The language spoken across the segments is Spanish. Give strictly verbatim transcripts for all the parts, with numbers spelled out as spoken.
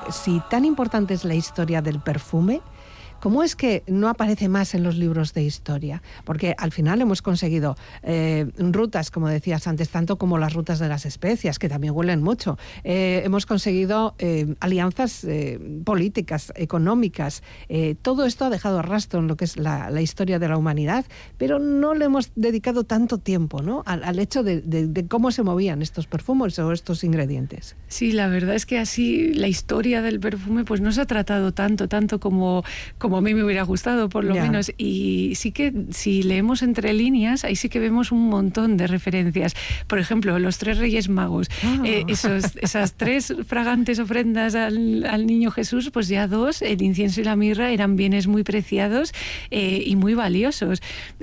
si tan importante es la historia del perfume, ¿cómo es que no aparece más en los libros de historia? Porque al final hemos conseguido eh, rutas, como decías antes, tanto como las rutas de las especias, que también huelen mucho. Eh, hemos conseguido eh, alianzas eh, políticas, económicas. Eh, todo esto ha dejado rastro en lo que es la, la historia de la humanidad, pero no le hemos dedicado tanto tiempo, ¿no?, al, al hecho de, de, de cómo se movían estos perfumes o estos ingredientes. Sí, la verdad es que así la historia del perfume pues no se ha tratado tanto, tanto como... como a mí me hubiera gustado, por lo yeah. menos. Y sí que si leemos entre líneas, ahí sí que vemos un montón de referencias. Por ejemplo, los tres Reyes Magos. Oh. Eh, esos, esas tres fragantes ofrendas al, al niño Jesús, pues ya dos, el incienso y la mirra, eran bienes muy preciados eh, y muy valiosos.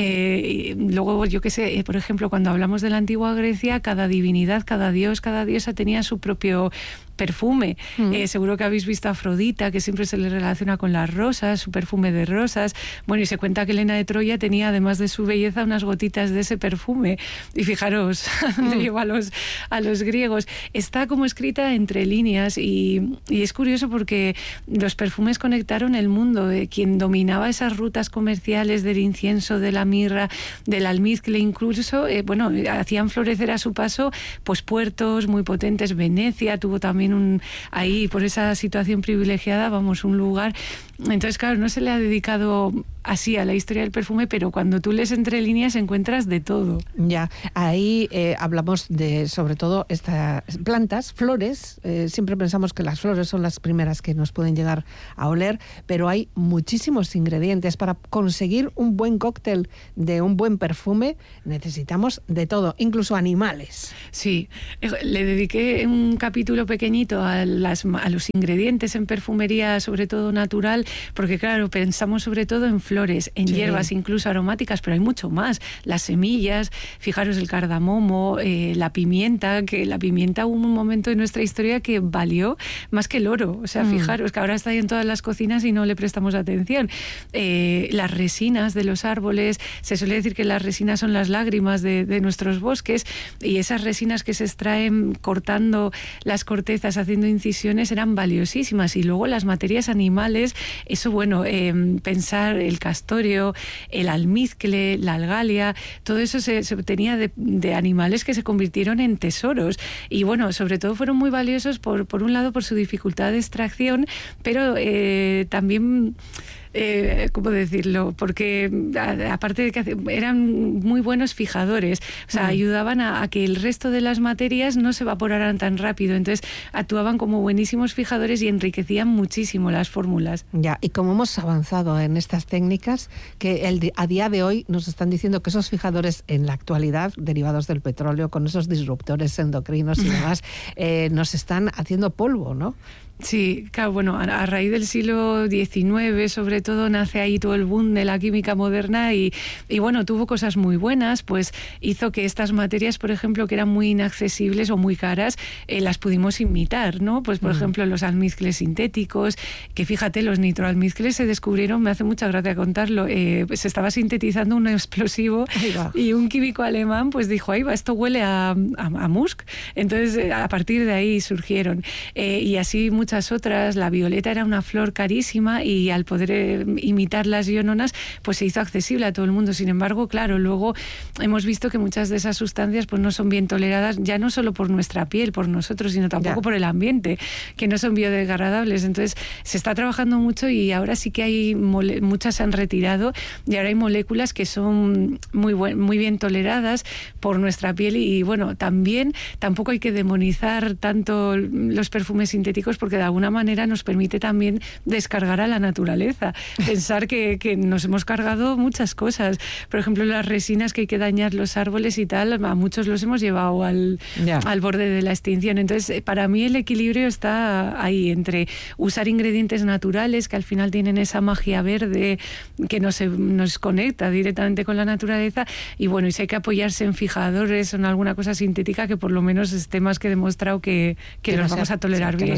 Eh, luego, yo qué sé, eh, por ejemplo, cuando hablamos de la antigua Grecia, cada divinidad, cada dios, cada diosa tenía su propio perfume. Mm. Eh, seguro que habéis visto a Afrodita, que siempre se le relaciona con las rosas, su perfume de rosas. Bueno, y se cuenta que Helena de Troya tenía, además de su belleza, unas gotitas de ese perfume. Y fijaros, mm. le llevo a los, a los griegos. Está como escrita entre líneas y, y es curioso porque los perfumes conectaron el mundo. Eh, quien dominaba esas rutas comerciales del incienso, de la mirra, del almizcle incluso, eh, bueno, hacían florecer a su paso pues puertos muy potentes. Venecia tuvo también un, ahí por esa situación privilegiada, vamos, un lugar. Entonces, claro, no se le ha dedicado así a la historia del perfume, pero cuando tú lees entre líneas encuentras de todo. Ya, ahí eh, hablamos de, sobre todo, estas plantas, flores. Eh, siempre pensamos que las flores son las primeras que nos pueden llegar a oler, pero hay muchísimos ingredientes. Para conseguir un buen cóctel de un buen perfume necesitamos de todo, incluso animales. Sí, le dediqué un capítulo pequeñito a, las, a los ingredientes en perfumería, sobre todo natural, porque claro, pensamos sobre todo en flores, en sí. hierbas incluso aromáticas, pero hay mucho más. Las semillas, fijaros el cardamomo, eh, la pimienta, que la pimienta hubo un momento en nuestra historia que valió más que el oro. O sea, mm. fijaros que ahora está ahí en todas las cocinas y no le prestamos atención. Eh, las resinas de los árboles, se suele decir que las resinas son las lágrimas de, de nuestros bosques, y esas resinas que se extraen cortando las cortezas, haciendo incisiones, eran valiosísimas. Y luego las materias animales, eso bueno, eh, pensar el castorio, el almizcle, la algalia, todo eso se, se obtenía de, de animales que se convirtieron en tesoros. Y bueno, sobre todo fueron muy valiosos por, por un lado por su dificultad de extracción, pero eh, también... Eh, ¿cómo decirlo? Porque a, aparte de que eran muy buenos fijadores, o sea, mm. ayudaban a, a que el resto de las materias no se evaporaran tan rápido, entonces actuaban como buenísimos fijadores y enriquecían muchísimo las fórmulas. Ya, y como hemos avanzado en estas técnicas, que el, a día de hoy nos están diciendo que esos fijadores en la actualidad, derivados del petróleo, con esos disruptores endocrinos y demás, eh, nos están haciendo polvo, ¿no? Sí, claro, bueno, a, a raíz del siglo diecinueve, sobre todo, nace ahí todo el boom de la química moderna y, y bueno, tuvo cosas muy buenas, pues hizo que estas materias, por ejemplo, que eran muy inaccesibles o muy caras, eh, las pudimos imitar, ¿no? Pues, por mm. ejemplo, los almizcles sintéticos, que fíjate, los nitroalmizcles se descubrieron, me hace mucha gracia contarlo, eh, se estaba sintetizando un explosivo y un químico alemán pues dijo, ahí va, esto huele a, a, a musk. Entonces, a partir de ahí surgieron. Eh, y así muchas Muchas otras. La violeta era una flor carísima y al poder eh, imitar las iononas pues se hizo accesible a todo el mundo. Sin embargo, claro, luego hemos visto que muchas de esas sustancias pues no son bien toleradas, ya no solo por nuestra piel, por nosotros, sino tampoco ya. por el ambiente, que no son biodegradables. Entonces se está trabajando mucho y ahora sí que hay mole- muchas se han retirado y ahora hay moléculas que son muy, buen, muy bien toleradas por nuestra piel y, y bueno, también tampoco hay que demonizar tanto los perfumes sintéticos porque de alguna manera nos permite también descargar a la naturaleza, pensar que, que nos hemos cargado muchas cosas, por ejemplo las resinas que hay que dañar los árboles y tal, a muchos los hemos llevado al, yeah. al borde de la extinción. Entonces para mí el equilibrio está ahí entre usar ingredientes naturales que al final tienen esa magia verde que nos, nos conecta directamente con la naturaleza y bueno, y si hay que apoyarse en fijadores o en alguna cosa sintética que por lo menos esté más que demostrado que, que, que los no vamos sea, a tolerar sí, bien. Que no sea perjudicial.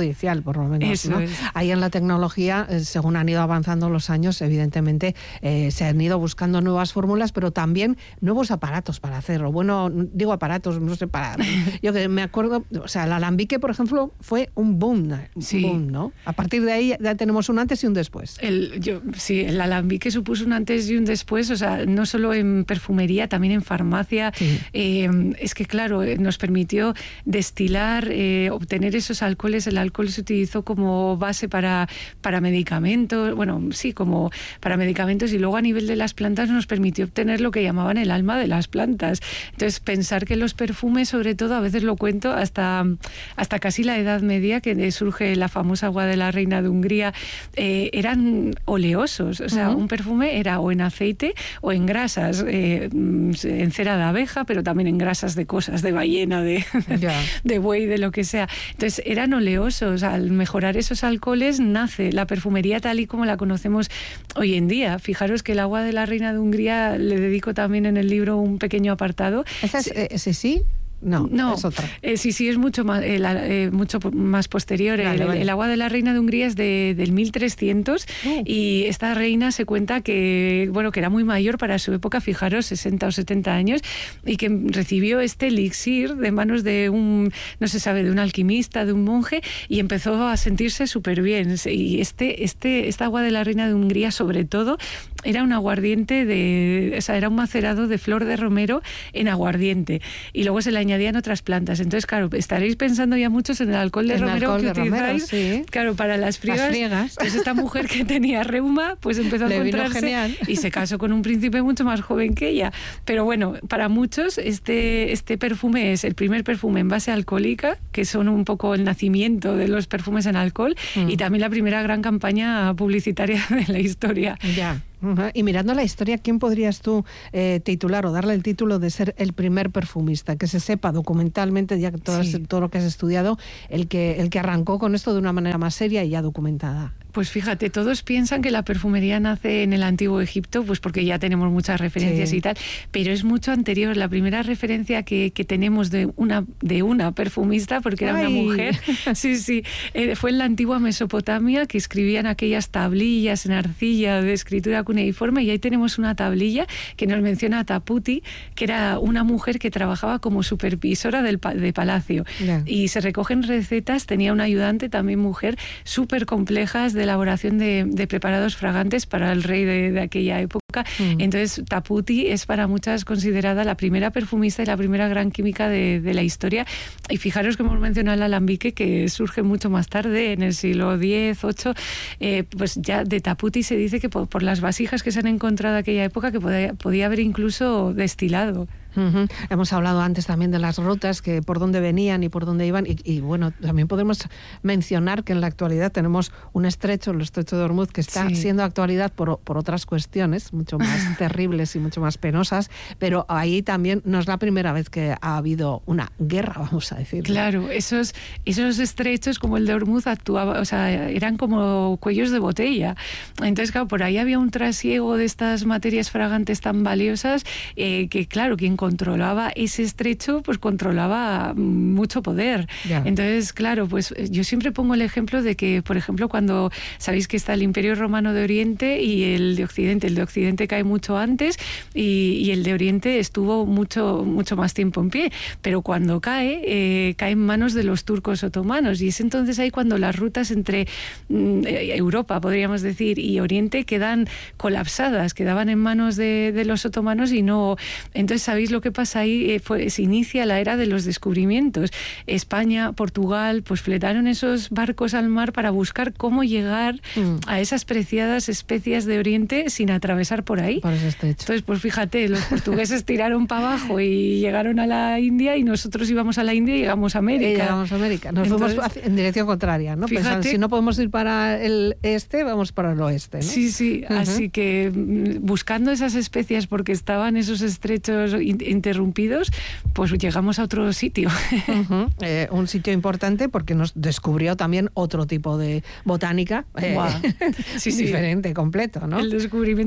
artificial, por lo menos. Eso ¿no? es. Ahí en la tecnología, eh, según han ido avanzando los años, evidentemente eh, se han ido buscando nuevas fórmulas, pero también nuevos aparatos para hacerlo. Bueno, digo aparatos, no sé, para... Yo que me acuerdo, o sea, el alambique, por ejemplo, fue un boom, un Sí. boom, ¿no? A partir de ahí ya tenemos un antes y un después. El, yo, sí, el alambique supuso un antes y un después, o sea, no solo en perfumería, también en farmacia. Sí. Eh, es que, claro, nos permitió destilar, eh, obtener esos alcoholes. El alcohol se utilizó como base para, para medicamentos, bueno, sí, como para medicamentos, y luego a nivel de las plantas nos permitió obtener lo que llamaban el alma de las plantas. Entonces, pensar que los perfumes, sobre todo, a veces lo cuento, hasta, hasta casi la Edad Media, que surge la famosa agua de la reina de Hungría, eh, eran oleosos. O sea, uh-huh. un perfume era o en aceite o en grasas, eh, en cera de abeja, pero también en grasas de cosas, de ballena, de, yeah. de buey, de lo que sea. Entonces, eran oleosos. Al mejorar esos alcoholes nace la perfumería tal y como la conocemos hoy en día. Fijaros que el agua de la reina de Hungría, le dedico también en el libro un pequeño apartado. ¿Esa es, eh, sí, sí? No, no, es otra. Eh, sí, sí, es mucho más, eh, la, eh, mucho más posterior. Vale, el, vale. el agua de la reina de Hungría es de, del mil trescientos uh. y esta reina se cuenta que, bueno, que era muy mayor para su época, fijaros, sesenta o setenta años, y que recibió este elixir de manos de un, no se sabe, de un alquimista, de un monje, y empezó a sentirse súper bien. Y este, este, esta agua de la reina de Hungría, sobre todo, era un aguardiente de, o sea, era un macerado de flor de romero en aguardiente, y luego se le añadían otras plantas. Entonces, claro, estaréis pensando ya muchos en el alcohol de el romero alcohol que de utilizáis. Romero, sí. Claro, para las friegas. Las friegas. Pues esta mujer que tenía reuma, pues empezó a le encontrarse vino genial. Y se casó con un príncipe mucho más joven que ella. Pero bueno, para muchos este, este perfume es el primer perfume en base alcohólica, que son un poco el nacimiento de los perfumes en alcohol, mm. y también la primera gran campaña publicitaria de la historia. Ya. Uh-huh. Y mirando la historia, ¿quién podrías tú eh, titular o darle el título de ser el primer perfumista? Que se sepa documentalmente, ya que todo, sí. todo lo que has estudiado, el que, el que arrancó con esto de una manera más seria y ya documentada. Pues fíjate, todos piensan que la perfumería nace en el Antiguo Egipto, pues porque ya tenemos muchas referencias sí. y tal, pero es mucho anterior. La primera referencia que, que tenemos de una, de una perfumista, porque era Ay. una mujer, sí, sí, eh, fue en la antigua Mesopotamia, que escribían aquellas tablillas en arcilla de escritura cuneiforme, y ahí tenemos una tablilla que nos menciona a Taputi, que era una mujer que trabajaba como supervisora del, de palacio. Yeah. Y se recogen recetas, tenía una ayudante también mujer, súper complejas, de elaboración de, de preparados fragantes para el rey de, de aquella época. Mm. Entonces, Taputi es para muchas considerada la primera perfumista y la primera gran química de, de la historia. Y fijaros que hemos mencionado el alambique, que surge mucho más tarde, en el siglo diez, ocho, eh, pues ya de Taputi se dice que por, por las vasijas que se han encontrado en aquella época, que podía, podía haber incluso destilado. Uh-huh. Hemos hablado antes también de las rutas, que por dónde venían y por dónde iban, y, y bueno, también podemos mencionar que en la actualidad tenemos un estrecho, el estrecho de Ormuz, que está sí. siendo actualidad por, por otras cuestiones mucho más terribles y mucho más penosas, pero ahí también no es la primera vez que ha habido una guerra, vamos a decir. Claro, esos, esos estrechos como el de Ormuz actuaba, o sea, eran como cuellos de botella. Entonces, claro, por ahí había un trasiego de estas materias fragantes tan valiosas, eh, que claro, quien controlaba ese estrecho, pues controlaba mucho poder. Yeah. Entonces, claro, pues yo siempre pongo el ejemplo de que, por ejemplo, cuando sabéis que está el Imperio Romano de Oriente y el de Occidente, el de Occidente cae mucho antes y, y el de Oriente estuvo mucho, mucho más tiempo en pie, pero cuando cae, eh, cae en manos de los turcos otomanos, y es entonces ahí cuando las rutas entre mm, Europa, podríamos decir, y Oriente quedan colapsadas, quedaban en manos de, de los otomanos y no... Entonces, ¿sabéis lo que pasa ahí? Eh, fue, se inicia la era de los descubrimientos. España, Portugal, pues fletaron esos barcos al mar para buscar cómo llegar mm. a esas preciadas especias de Oriente sin atravesar por ahí. Por ese estrecho. Entonces, pues fíjate, los portugueses tiraron para abajo y llegaron a la India, y nosotros íbamos a la India y llegamos a América. Y llegamos a América. Nos Entonces, fuimos en dirección contraria, ¿no? Fíjate, Pensando, si no podemos ir para el este, vamos para el oeste, ¿no? Sí, sí. Uh-huh. Así que buscando esas especias, porque estaban esos estrechos interrumpidos, pues llegamos a otro sitio. Uh-huh. Eh, un sitio importante porque nos descubrió también otro tipo de botánica, eh, wow. sí, sí. diferente, completo, ¿no? El descubrimiento de América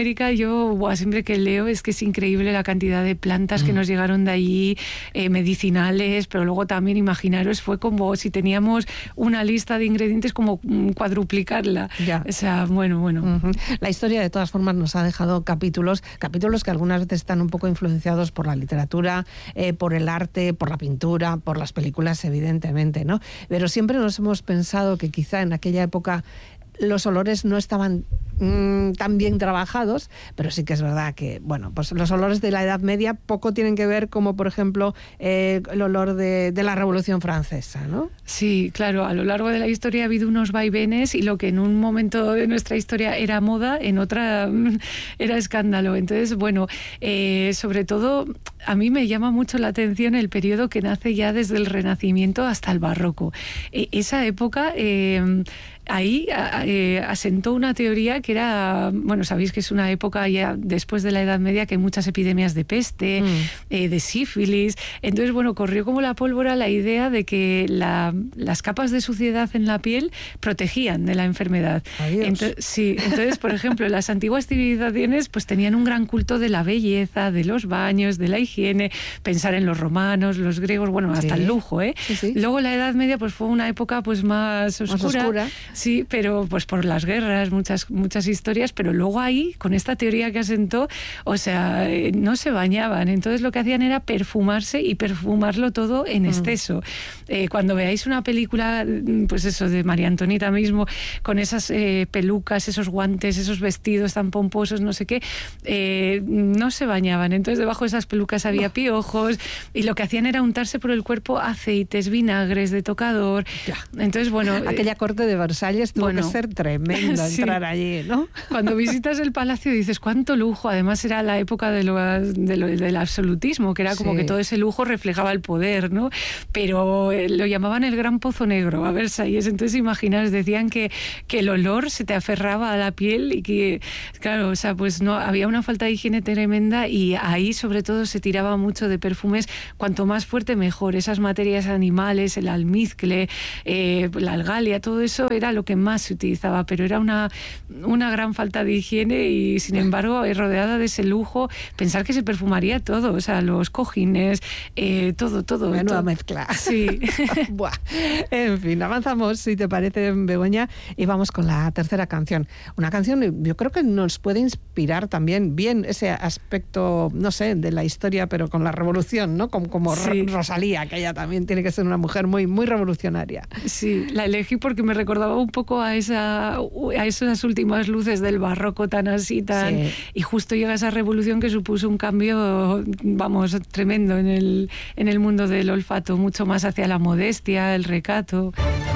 América, yo buah, siempre que leo es que es increíble la cantidad de plantas mm. que nos llegaron de allí, eh, medicinales, pero luego también imaginaros, fue como si teníamos una lista de ingredientes como cuadruplicarla. Ya. O sea, bueno, bueno. Uh-huh. La historia de todas formas nos ha dejado capítulos, capítulos que algunas veces están un poco influenciados por la literatura, eh, por el arte, por la pintura, por las películas, evidentemente, ¿no? Pero siempre nos hemos pensado que quizá en aquella época los olores no estaban mmm, tan bien trabajados, pero sí que es verdad que, bueno, pues los olores de la Edad Media poco tienen que ver como, por ejemplo, eh, el olor de, de la Revolución Francesa, ¿no? Sí, claro, a lo largo de la historia ha habido unos vaivenes y lo que en un momento de nuestra historia era moda, en otra era escándalo. Entonces, bueno, eh, sobre todo a mí me llama mucho la atención el periodo que nace ya desde el Renacimiento hasta el Barroco. Eh, esa época... Eh, Ahí eh, asentó una teoría que era, bueno, sabéis que es una época ya después de la Edad Media que hay muchas epidemias de peste, mm. eh, de sífilis. Entonces, bueno, corrió como la pólvora la idea de que la, las capas de suciedad en la piel protegían de la enfermedad. Entonces, sí, entonces, por ejemplo, las antiguas civilizaciones pues tenían un gran culto de la belleza, de los baños, de la higiene, pensar en los romanos, los griegos, bueno, hasta sí. el lujo, ¿eh? Sí, sí. Luego la Edad Media pues fue una época pues más oscura. Más oscura. Sí, pero pues por las guerras, muchas muchas historias, pero luego ahí, con esta teoría que asentó, o sea, eh, no se bañaban, entonces lo que hacían era perfumarse y perfumarlo todo en mm. exceso. Eh, cuando veáis una película, pues eso, de María Antonieta mismo, con esas eh, pelucas, esos guantes, esos vestidos tan pomposos, no sé qué, eh, no se bañaban, entonces debajo de esas pelucas había piojos, y lo que hacían era untarse por el cuerpo aceites, vinagres de tocador. Ya. Entonces, bueno... Aquella corte de Versalles tuvo bueno, que ser tremendo sí. entrar allí, ¿no? Cuando visitas el palacio dices, cuánto lujo. Además era la época de lo, de lo, del absolutismo, que era como sí. que todo ese lujo reflejaba el poder, ¿no? Pero eh, lo llamaban el Gran Pozo Negro a Versalles. Entonces, imaginaos, decían que, que el olor se te aferraba a la piel y que, claro, o sea, pues no, había una falta de higiene tremenda, y ahí sobre todo se tiraba mucho de perfumes, cuanto más fuerte mejor. Esas materias animales, el almizcle, eh, la algalia, todo eso era lo que más se utilizaba, pero era una, una gran falta de higiene, y sin embargo, rodeada de ese lujo, pensar que se perfumaría todo, o sea, los cojines, eh, todo, todo. Menuda todo. mezcla. Sí. Buah. En fin, avanzamos, si te parece, Begoña, y vamos con la tercera canción. Una canción, yo creo que nos puede inspirar también bien ese aspecto, no sé, de la historia, pero con la revolución, ¿no? Como, como sí. Rosalía, que ella también tiene que ser una mujer muy, muy revolucionaria. Sí, la elegí porque me recordaba un poco a esa a esas últimas luces del barroco tan así, tan sí. y justo llega esa revolución que supuso un cambio, vamos, tremendo en el, en el mundo del olfato, mucho más hacia la modestia, el recato.